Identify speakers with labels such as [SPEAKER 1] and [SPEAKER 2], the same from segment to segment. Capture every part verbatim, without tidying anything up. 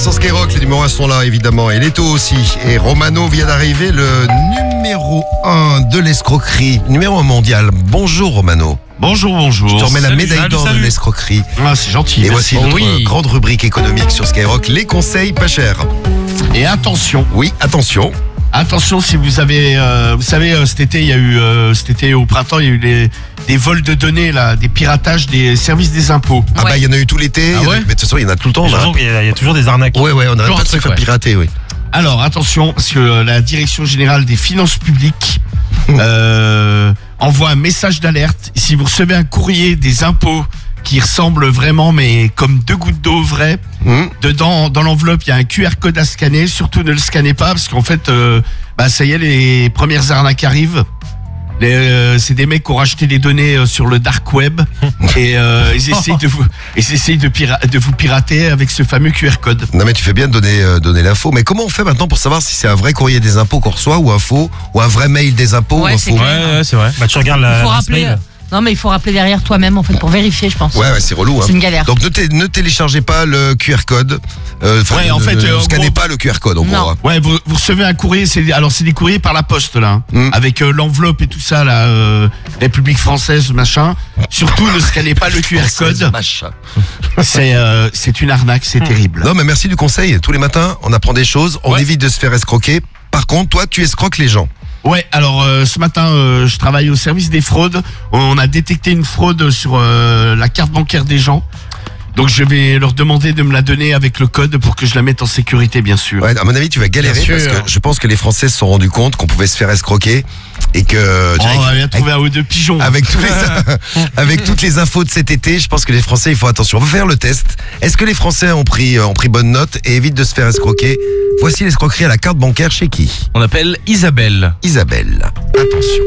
[SPEAKER 1] sur Skyrock, les numéros un sont là évidemment, et Leto aussi. Et Romano vient d'arriver, le numéro un de l'escroquerie, numéro un mondial. Bonjour Romano.
[SPEAKER 2] Bonjour, bonjour.
[SPEAKER 1] Je te remets la
[SPEAKER 2] Salut,
[SPEAKER 1] médaille
[SPEAKER 2] salut,
[SPEAKER 1] d'or de
[SPEAKER 2] salut.
[SPEAKER 1] l'escroquerie.
[SPEAKER 2] Ah, c'est gentil.
[SPEAKER 1] Et
[SPEAKER 2] merci.
[SPEAKER 1] voici notre
[SPEAKER 2] Oui.
[SPEAKER 1] grande rubrique économique sur Skyrock, les conseils pas chers.
[SPEAKER 2] Et attention,
[SPEAKER 1] Oui, attention.
[SPEAKER 2] attention si vous avez, euh, vous savez, euh, cet été, il y a eu, euh, cet été au printemps, il y a eu les, des vols de données, là, des piratages des services des impôts.
[SPEAKER 1] Ah bah il y en a eu tout l'été,
[SPEAKER 2] Ah
[SPEAKER 1] il y en a-
[SPEAKER 2] ouais
[SPEAKER 1] mais de toute façon il y en a tout le temps.
[SPEAKER 3] J'ai
[SPEAKER 1] là.
[SPEAKER 3] l'impression qu'il y a- il y a toujours des arnaques.
[SPEAKER 1] Ouais, ouais, on n'arrête
[SPEAKER 2] Toujours
[SPEAKER 1] pas
[SPEAKER 2] un
[SPEAKER 1] de se
[SPEAKER 2] truc,
[SPEAKER 1] faire
[SPEAKER 2] ouais.
[SPEAKER 1] pirater, oui.
[SPEAKER 2] Alors attention, parce que euh, la Direction Générale des Finances Publiques euh, envoie un message d'alerte. Si vous recevez un courrier des impôts qui ressemble vraiment, mais comme deux gouttes d'eau vraies,
[SPEAKER 1] Hum.
[SPEAKER 2] dedans, dans l'enveloppe, il y a un Q R code à scanner. Surtout, ne le scannez pas, parce qu'en fait, euh, bah, ça y est, les premières arnaques arrivent. Les, euh, c'est des mecs qui ont racheté des données euh, sur le dark web et euh, ils essayent de vous, ils essayent de, pira- de vous pirater avec ce fameux Q R code.
[SPEAKER 1] Non mais tu fais bien de donner, euh, donner l'info. Mais comment on fait maintenant pour savoir si c'est un vrai courrier des impôts qu'on reçoit ou un faux, ou un vrai mail des impôts
[SPEAKER 4] Ouais,
[SPEAKER 1] ou un
[SPEAKER 4] c'est
[SPEAKER 1] faux?
[SPEAKER 4] clair.
[SPEAKER 3] Ouais, ouais, c'est vrai. Bah, tu regardes
[SPEAKER 4] Il
[SPEAKER 3] la.
[SPEAKER 4] faut
[SPEAKER 3] la
[SPEAKER 4] rappeler.
[SPEAKER 3] mail.
[SPEAKER 4] Non, mais il faut rappeler derrière toi-même, en fait, pour vérifier, je pense.
[SPEAKER 1] Ouais, ouais, c'est relou. Hein.
[SPEAKER 4] C'est une galère.
[SPEAKER 1] Donc ne, té- ne téléchargez pas le Q R code. Euh, enfin,
[SPEAKER 2] Ouais, en
[SPEAKER 1] ne-
[SPEAKER 2] fait,
[SPEAKER 1] ne
[SPEAKER 2] euh, en
[SPEAKER 1] scannez
[SPEAKER 2] gros-
[SPEAKER 1] pas le Q R code en
[SPEAKER 4] Non.
[SPEAKER 1] gros. hein.
[SPEAKER 2] Ouais, vous, vous recevez un courrier, c'est alors c'est des courriers par la poste là, hein,
[SPEAKER 1] Mm.
[SPEAKER 2] avec euh, l'enveloppe et tout ça là, euh, République française machin. Surtout ne scannez pas le Q R code,
[SPEAKER 1] Machin.
[SPEAKER 2] c'est euh, c'est une arnaque, c'est terrible.
[SPEAKER 1] Non mais merci du conseil. Tous les matins, on apprend des choses. On
[SPEAKER 2] Ouais.
[SPEAKER 1] évite de se faire escroquer. Par contre, toi, tu escroques les gens.
[SPEAKER 2] Ouais, alors euh, ce matin, euh, je travaille au service des fraudes. On a détecté une fraude sur euh, la carte bancaire des gens. Donc je vais leur demander de me la donner avec le code pour que je la mette en sécurité, bien sûr.
[SPEAKER 1] Ouais, à mon avis, tu vas galérer
[SPEAKER 2] Bien
[SPEAKER 1] parce
[SPEAKER 2] sûr.
[SPEAKER 1] que je pense que les Français se sont rendus compte qu'on pouvait se faire escroquer et que
[SPEAKER 2] Oh, on va bien trouver un ou deux pigeons.
[SPEAKER 1] avec tous les avec toutes les infos de cet été, je pense que les Français, il faut attention. On va faire le test. Est-ce que les Français ont pris euh, ont pris bonne note et évitent de se faire escroquer? Voici l'escroquerie à la carte bancaire chez qui?
[SPEAKER 5] On appelle Isabelle.
[SPEAKER 1] Isabelle. Attention.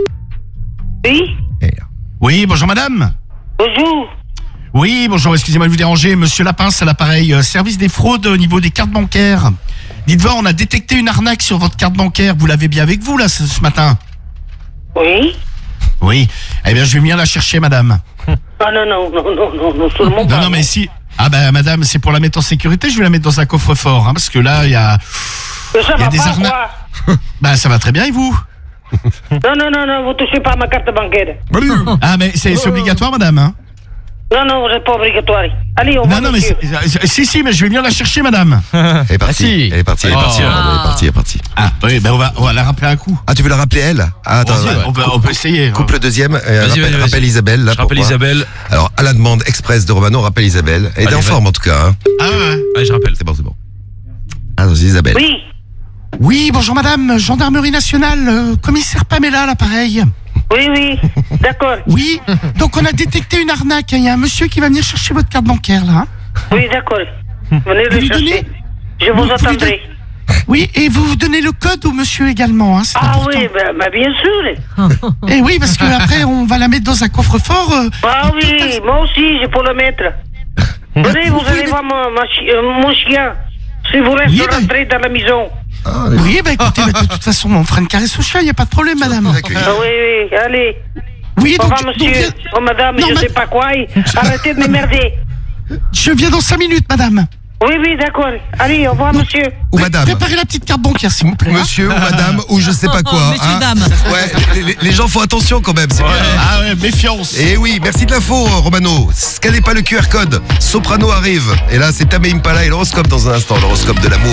[SPEAKER 6] Oui,
[SPEAKER 2] Oui, bonjour madame.
[SPEAKER 6] bonjour.
[SPEAKER 2] Oui, bonjour, excusez-moi de vous déranger. Monsieur Lapin, c'est l'appareil euh, service des fraudes au niveau des cartes bancaires. Dites-moi, on a détecté une arnaque sur votre carte bancaire. Vous l'avez bien avec vous, là, ce, ce matin?
[SPEAKER 6] Oui.
[SPEAKER 2] Oui. Eh bien, je vais venir la chercher, madame.
[SPEAKER 6] Ah non, non, non, non, non, non, seulement
[SPEAKER 2] Non,
[SPEAKER 6] pas.
[SPEAKER 2] non, mais si... Ah ben, madame, c'est pour la mettre en sécurité, je vais la mettre dans un coffre-fort, hein, parce que là, il y a...
[SPEAKER 6] Mais ça
[SPEAKER 2] il y a
[SPEAKER 6] va
[SPEAKER 2] des
[SPEAKER 6] pas,
[SPEAKER 2] arnaques.
[SPEAKER 6] quoi.
[SPEAKER 2] Ben, ça va très bien, et vous?
[SPEAKER 6] Non, non, non, non, vous touchez pas à ma carte bancaire.
[SPEAKER 2] Ah, mais c'est c'est obligatoire, madame, hein?
[SPEAKER 6] Non, non, c'est pas obligatoire. Allez, on va,
[SPEAKER 2] Non, non, mais...
[SPEAKER 6] monsieur.
[SPEAKER 2] c'est- c'est- Si, si, mais je vais venir la chercher, madame.
[SPEAKER 1] Elle est partie.
[SPEAKER 5] Ah, si.
[SPEAKER 1] Elle est partie. Elle est
[SPEAKER 5] Oh.
[SPEAKER 1] partie. Elle est partie. Elle est partie.
[SPEAKER 2] Ah, oui, ben, on va, on va la rappeler un coup.
[SPEAKER 1] Ah, tu veux la rappeler elle? Ah, attends.
[SPEAKER 2] Vas-y,
[SPEAKER 1] ouais.
[SPEAKER 2] on, peut, on peut essayer. hein.
[SPEAKER 1] Coupe le deuxième. euh,
[SPEAKER 5] Vas-y,
[SPEAKER 1] rappelle,
[SPEAKER 5] vas-y, vas-y.
[SPEAKER 1] rappelle Isabelle. Là,
[SPEAKER 5] Je rappelle
[SPEAKER 1] pourquoi
[SPEAKER 5] Isabelle.
[SPEAKER 1] Alors, à la demande express de Romano, rappelle Isabelle. Elle est
[SPEAKER 5] Allez,
[SPEAKER 1] en
[SPEAKER 5] vas-y.
[SPEAKER 1] forme en tout cas. Hein.
[SPEAKER 2] Ah, ouais.
[SPEAKER 5] Allez, je rappelle.
[SPEAKER 1] C'est bon, c'est bon. Ah, c'est Isabelle.
[SPEAKER 6] Oui,
[SPEAKER 2] Oui, bonjour madame, gendarmerie nationale, euh, commissaire Pamela à l'appareil.
[SPEAKER 6] oui, oui, d'accord.
[SPEAKER 2] Oui, donc on a détecté une arnaque, il y a un monsieur qui va venir chercher votre carte bancaire là.
[SPEAKER 6] Oui, d'accord. Venez
[SPEAKER 2] Vous
[SPEAKER 6] le
[SPEAKER 2] lui
[SPEAKER 6] chercher.
[SPEAKER 2] donnez
[SPEAKER 6] Je vous
[SPEAKER 2] Vous- vous lui
[SPEAKER 6] attendrai.
[SPEAKER 2] donnez- Oui, et vous vous donnez le code au monsieur également, hein, c'est
[SPEAKER 6] Ah
[SPEAKER 2] important.
[SPEAKER 6] oui, ben, ben, bien sûr.
[SPEAKER 2] Et oui, parce que après on va la mettre dans un coffre-fort. euh,
[SPEAKER 6] Ah
[SPEAKER 2] et
[SPEAKER 6] oui,
[SPEAKER 2] tout
[SPEAKER 6] moi aussi, je peux le mettre. Venez, vous allez voir mon, ma chi- euh, mon chien. Si vous
[SPEAKER 2] Oui,
[SPEAKER 6] restez
[SPEAKER 2] ben-
[SPEAKER 6] rentrer dans la maison.
[SPEAKER 1] Ah,
[SPEAKER 2] à- Oui, bah écoutez, bah, de toute façon on fera une caresse au chien, il n'y a pas de problème madame.
[SPEAKER 1] D'accueillir.
[SPEAKER 6] Ah oui, oui, allez.
[SPEAKER 2] Oui,
[SPEAKER 6] Au
[SPEAKER 2] donc,
[SPEAKER 6] revoir,
[SPEAKER 2] donc,
[SPEAKER 6] monsieur. Oh, madame,
[SPEAKER 2] Non,
[SPEAKER 6] je
[SPEAKER 2] ma-
[SPEAKER 6] sais pas quoi. Arrêtez de m'emmerder.
[SPEAKER 2] je viens dans cinq minutes madame.
[SPEAKER 6] Oui, oui, d'accord. Allez, au revoir, monsieur.
[SPEAKER 1] Ou
[SPEAKER 2] Pré-
[SPEAKER 1] madame.
[SPEAKER 2] Préparez la petite carte bancaire s'il vous plaît. hein.
[SPEAKER 1] Monsieur ou madame ou je sais pas quoi.
[SPEAKER 4] Oh, messieurs, dames.
[SPEAKER 1] Ouais, les, les- les gens font attention quand même. C'est bien.
[SPEAKER 2] Ah ouais, méfiance.
[SPEAKER 1] Et oui, merci de l'info, Romano. Scannez pas le Q R code. Soprano arrive. Et là, c'est Tame Impala et l'horoscope dans un instant. L'horoscope de l'amour.